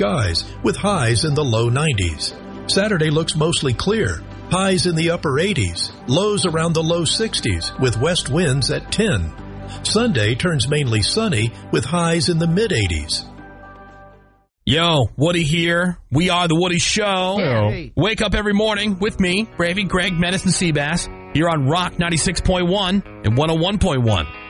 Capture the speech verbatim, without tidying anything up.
skies with highs in the low nineties. Saturday looks mostly clear, highs in the upper eighties, lows around the low sixties with west winds at ten. Sunday turns mainly sunny with highs in the mid-eighties. Yo, Woody here. We are The Woody Show. Hey. Wake up every morning with me, Bravey, Greg, Menace, and Seabass, here on Rock ninety-six point one and one oh one point one.